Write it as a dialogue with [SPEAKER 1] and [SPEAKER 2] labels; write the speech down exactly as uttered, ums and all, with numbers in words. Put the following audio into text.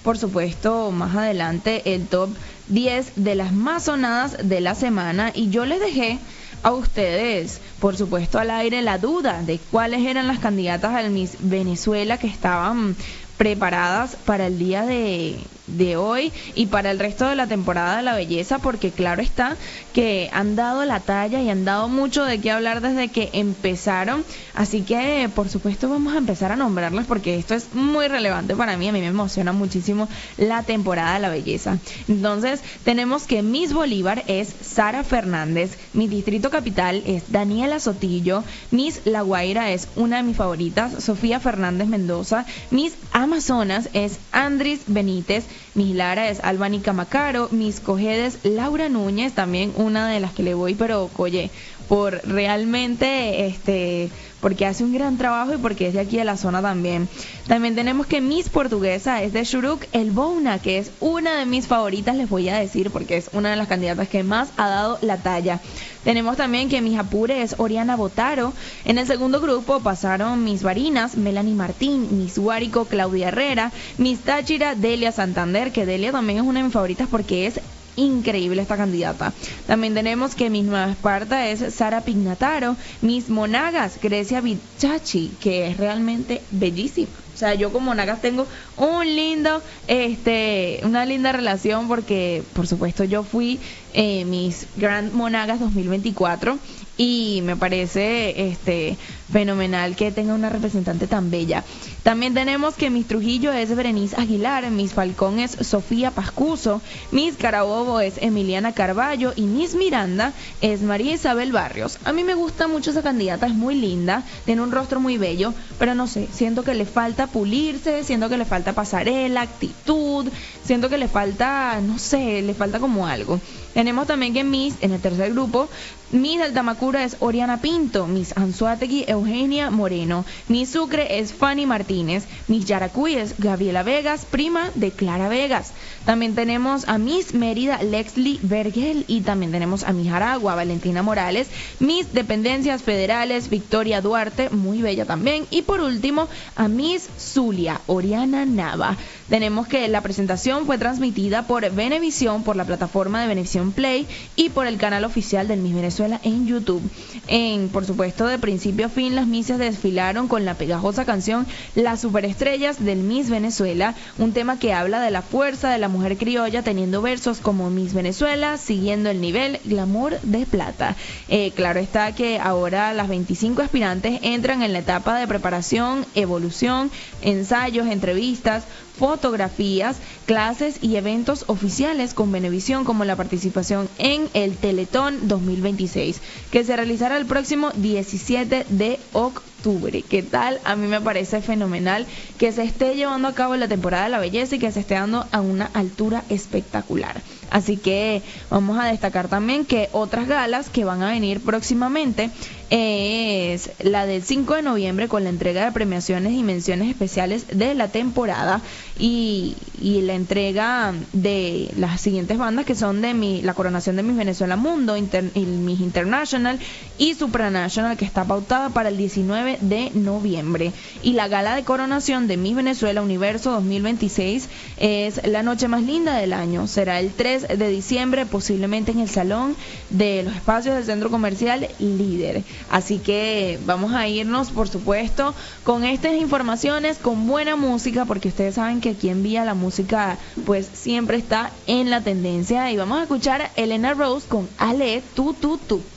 [SPEAKER 1] por supuesto, más adelante el top diez de las más sonadas de la semana y yo les dejé a ustedes, por supuesto, al aire la duda de cuáles eran las candidatas al Miss Venezuela que estaban preparadas para el día de, de hoy y para el resto de la temporada de la belleza, porque claro está que han dado la talla y han dado mucho de qué hablar desde que empezaron, así que por supuesto vamos a empezar a nombrarlas porque esto es muy relevante para mí, a mí me emociona muchísimo la temporada de la belleza. Entonces tenemos que Miss Bolívar es Sara Fernández, Miss Distrito Capital es Daniela Sotillo, Miss La Guaira es una de mis favoritas, Sofía Fernández Mendoza, Miss Amazonas es Andris Benítez, Miss Lara es Albánica Macaro, Miss Cojedes Laura Núñez, también una de las que le voy, pero oye, por realmente, este, porque hace un gran trabajo y porque es de aquí de la zona también. También tenemos que Miss Portuguesa es de Shuruk El Bouna, que es una de mis favoritas, les voy a decir, porque es una de las candidatas que más ha dado la talla. Tenemos también que Miss Apure es Oriana Botaro. En el segundo grupo pasaron Miss Barinas, Melanie Martín, Miss Guárico, Claudia Herrera, Miss Táchira, Delia Santander, que Delia también es una de mis favoritas porque es increíble esta candidata. También tenemos que Miss Nueva Esparta es Sara Pignataro, Miss Monagas, Grecia Bichachi, que es realmente bellísima. O sea, yo con Monagas tengo un lindo, este, una linda relación porque, por supuesto, yo fui eh, Miss Grand Monagas dos mil veinticuatro y me parece este fenomenal que tenga una representante tan bella. También tenemos que Miss Trujillo es Berenice Aguilar, Miss Falcón es Sofía Pascuso, Miss Carabobo es Emiliana Carballo y Miss Miranda es María Isabel Barrios. A mí me gusta mucho esa candidata, es muy linda, tiene un rostro muy bello, pero no sé, siento que le falta pulirse, siento que le falta pasarela, actitud, siento que le falta, no sé, le falta como algo. Tenemos también que Miss, en el tercer grupo, Miss del Tamacura es Oriana Pinto, Miss Anzuategui Eugenia Moreno, Miss Sucre es Fanny Martínez, Miss Yaracuy es Gabriela Vegas, prima de Clara Vegas. También tenemos a Miss Mérida Lexley Vergel y también tenemos a Miss Aragua Valentina Morales, Miss Dependencias Federales Victoria Duarte, muy bella también, y por último a Miss Zulia Oriana Nava. Tenemos que la presentación fue transmitida por Venevisión, por la plataforma de Venevisión Play y por el canal oficial del Miss Venezuela en YouTube. En, por supuesto, de principio a fin, las Misses desfilaron con la pegajosa canción Las Superestrellas del Miss Venezuela, un tema que habla de la fuerza de la mujer criolla, teniendo versos como Miss Venezuela, siguiendo el nivel, glamour de plata. Eh, claro está que ahora las veinticinco aspirantes entran en la etapa de preparación, evolución, ensayos, entrevistas, fotografías, clases y eventos oficiales con Venevisión, como la participación en el Teletón dos mil veintiséis, que se realizará el próximo diecisiete de octubre. ¿Qué tal? A mí me parece fenomenal que se esté llevando a cabo la temporada de la belleza y que se esté dando a una altura espectacular. Así que vamos a destacar también que otras galas que van a venir próximamente es la del cinco de noviembre con la entrega de premiaciones y menciones especiales de la temporada y, y la entrega de las siguientes bandas que son de mi, la coronación de Miss Venezuela Mundo, Inter, Miss International y Supranational, que está pautada para el diecinueve de noviembre, y la gala de coronación de Miss Venezuela Universo dos mil veintiséis es la noche más linda del año, será el tres de diciembre, posiblemente en el salón de los espacios del centro comercial Líder. Así que vamos a irnos, por supuesto, con estas informaciones, con buena música, porque ustedes saben que aquí en Vía la música pues siempre está en la tendencia, y vamos a escuchar a Elena Rose con Ale, tú, tú, tú.